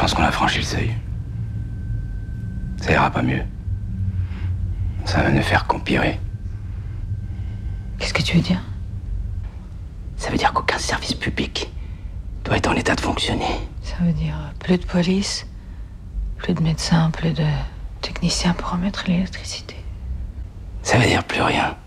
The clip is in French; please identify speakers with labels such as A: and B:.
A: pense qu'on a franchi le seuil. Ça ira pas mieux. Ça va ne faire qu'empirer.
B: Qu'est-ce que tu veux dire?
A: Ça veut dire qu'aucun service public doit être en état de fonctionner.
B: Ça veut dire plus de police, plus de médecins, plus de techniciens pour remettre l'électricité.
A: Ça veut dire plus rien.